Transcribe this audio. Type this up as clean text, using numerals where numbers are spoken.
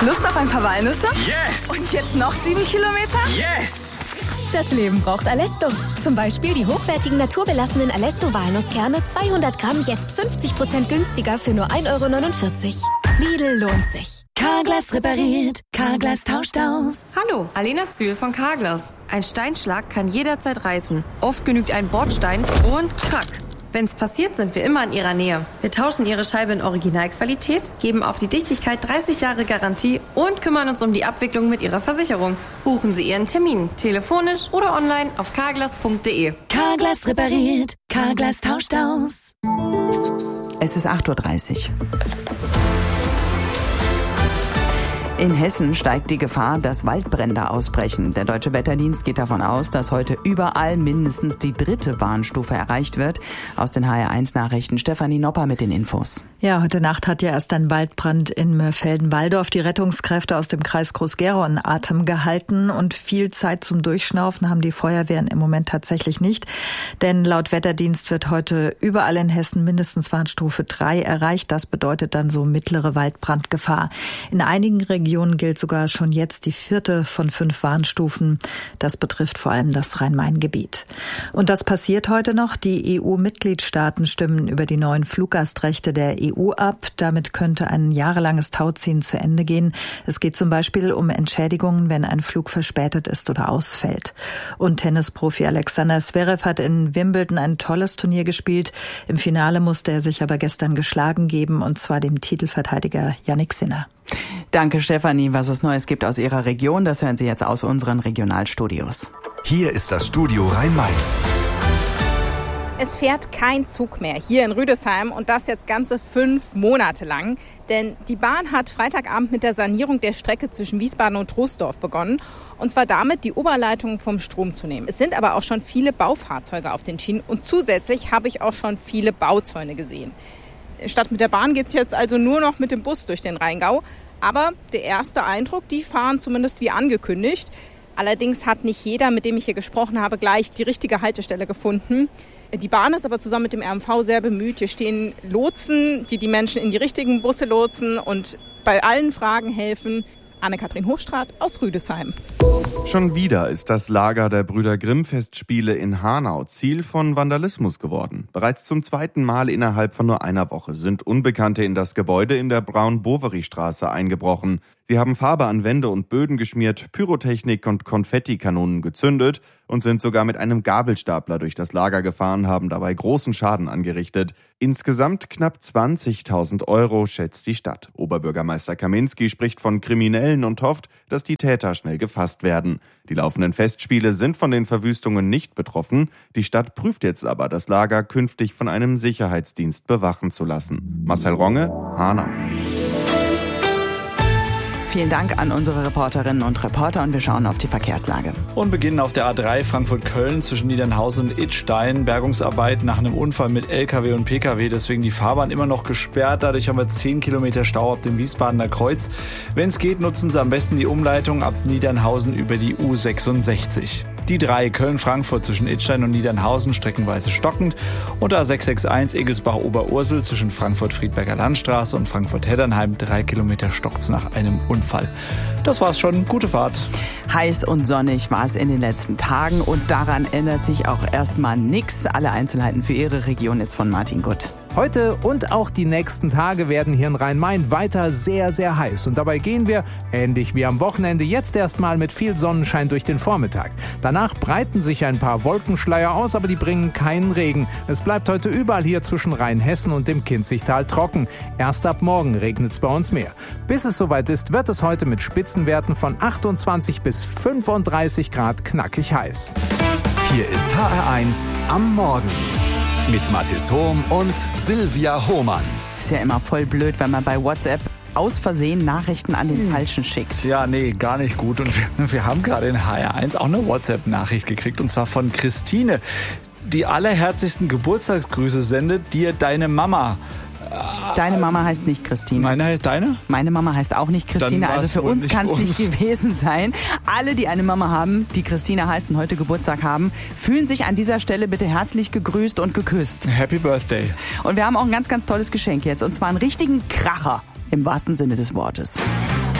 Lust auf ein paar Walnüsse? Yes! Und jetzt noch 7 Kilometer? Yes! Das Leben braucht Alesto. Zum Beispiel die hochwertigen naturbelassenen Alesto-Walnusskerne 200 Gramm jetzt 50% günstiger für nur 1,49 €. Lidl lohnt sich. Carglass repariert, Carglass tauscht aus. Hallo, Alena Zühl von Carglass. Ein Steinschlag kann jederzeit reißen. Oft genügt ein Bordstein und krack. Wenn's passiert, sind wir immer in Ihrer Nähe. Wir tauschen Ihre Scheibe in Originalqualität, geben auf die Dichtigkeit 30 Jahre Garantie und kümmern uns um die Abwicklung mit Ihrer Versicherung. Buchen Sie Ihren Termin, telefonisch oder online auf carglass.de. Carglass repariert, Carglass tauscht aus. Es ist 8:30 Uhr. In Hessen steigt die Gefahr, dass Waldbrände ausbrechen. Der Deutsche Wetterdienst geht davon aus, dass heute überall mindestens die 3. Warnstufe erreicht wird. Aus den HR1-Nachrichten Stefanie Nopper mit den Infos. Ja, heute Nacht hat ja erst ein Waldbrand in Mörfelden-Walldorf die Rettungskräfte aus dem Kreis Groß-Gerau in Atem gehalten. Und viel Zeit zum Durchschnaufen haben die Feuerwehren im Moment tatsächlich nicht. Denn laut Wetterdienst wird heute überall in Hessen mindestens Warnstufe 3 erreicht. Das bedeutet dann so mittlere Waldbrandgefahr. In einigen Regionen gilt sogar schon jetzt die 4. von 5 Warnstufen. Das betrifft vor allem das Rhein-Main-Gebiet. Und das passiert heute noch. Die EU-Mitgliedstaaten stimmen über die neuen Fluggastrechte der EU ab. Damit könnte ein jahrelanges Tauziehen zu Ende gehen. Es geht zum Beispiel um Entschädigungen, wenn ein Flug verspätet ist oder ausfällt. Und Tennisprofi Alexander Zverev hat in Wimbledon ein tolles Turnier gespielt. Im Finale musste er sich aber gestern geschlagen geben, und zwar dem Titelverteidiger Jannik Sinner. Danke, Stefanie. Was es Neues gibt aus Ihrer Region, das hören Sie jetzt aus unseren Regionalstudios. Hier ist das Studio Rhein-Main. Es fährt kein Zug mehr hier in Rüdesheim, und das jetzt ganze 5 Monate lang. Denn die Bahn hat Freitagabend mit der Sanierung der Strecke zwischen Wiesbaden und Troisdorf begonnen. Und zwar damit, die Oberleitung vom Strom zu nehmen. Es sind aber auch schon viele Baufahrzeuge auf den Schienen, und zusätzlich habe ich auch schon viele Bauzäune gesehen. Statt mit der Bahn geht es jetzt also nur noch mit dem Bus durch den Rheingau. Aber der erste Eindruck, die fahren zumindest wie angekündigt. Allerdings hat nicht jeder, mit dem ich hier gesprochen habe, gleich die richtige Haltestelle gefunden. Die Bahn ist aber zusammen mit dem RMV sehr bemüht. Hier stehen Lotsen, die die Menschen in die richtigen Busse lotsen und bei allen Fragen helfen. Anne-Kathrin Hochstraat aus Rüdesheim. Schon wieder ist das Lager der Brüder Grimm-Festspiele in Hanau Ziel von Vandalismus geworden. Bereits zum 2. Mal innerhalb von nur einer Woche sind Unbekannte in das Gebäude in der Braun-Boveri-Straße eingebrochen. Sie haben Farbe an Wände und Böden geschmiert, Pyrotechnik und Konfettikanonen gezündet und sind sogar mit einem Gabelstapler durch das Lager gefahren, haben dabei großen Schaden angerichtet. Insgesamt knapp 20.000 €, schätzt die Stadt. Oberbürgermeister Kaminski spricht von Kriminellen und hofft, dass die Täter schnell gefasst werden. Die laufenden Festspiele sind von den Verwüstungen nicht betroffen. Die Stadt prüft jetzt aber, das Lager künftig von einem Sicherheitsdienst bewachen zu lassen. Marcel Ronge, Hanau. Vielen Dank an unsere Reporterinnen und Reporter, und wir schauen auf die Verkehrslage. Und beginnen auf der A3 Frankfurt-Köln zwischen Niedernhausen und Idstein. Bergungsarbeit nach einem Unfall mit LKW und PKW, deswegen die Fahrbahn immer noch gesperrt. Dadurch haben wir 10 Kilometer Stau ab dem Wiesbadener Kreuz. Wenn es geht, nutzen Sie am besten die Umleitung ab Niedernhausen über die U66. Die 3 Köln-Frankfurt zwischen Idstein und Niedernhausen streckenweise stockend. Und A661 Egelsbach-Oberursel zwischen Frankfurt-Friedberger Landstraße und Frankfurt-Heddernheim 3 Kilometer stockt's nach einem Unfall. Das war's schon. Gute Fahrt. Heiß und sonnig war es in den letzten Tagen, und daran ändert sich auch erstmal nichts. Alle Einzelheiten für Ihre Region jetzt von Martin Gutt. Heute und auch die nächsten Tage werden hier in Rhein-Main weiter sehr, sehr heiß. Und dabei gehen wir, ähnlich wie am Wochenende, jetzt erstmal mit viel Sonnenschein durch den Vormittag. Danach breiten sich ein paar Wolkenschleier aus, aber die bringen keinen Regen. Es bleibt heute überall hier zwischen Rheinhessen und dem Kinzigtal trocken. Erst ab morgen regnet es bei uns mehr. Bis es soweit ist, wird es heute mit Spitzenwerten von 28 bis 35 Grad knackig heiß. Hier ist HR1 am Morgen mit Mathis Hohm und Silvia Hohmann. Ist ja immer voll blöd, wenn man bei WhatsApp aus Versehen Nachrichten an den Falschen schickt. Ja, nee, gar nicht gut. Und wir haben gerade in HR1 auch eine WhatsApp-Nachricht gekriegt, und zwar von Christine, die allerherzlichsten Geburtstagsgrüße sendet dir deine Mama. Deine Mama heißt nicht Christine. Meine heißt deine? Meine Mama heißt auch nicht Christine, also für uns kann es nicht gewesen sein. Alle, die eine Mama haben, die Christine heißt und heute Geburtstag haben, fühlen sich an dieser Stelle bitte herzlich gegrüßt und geküsst. Happy Birthday. Und wir haben auch ein ganz, ganz tolles Geschenk jetzt, und zwar einen richtigen Kracher im wahrsten Sinne des Wortes.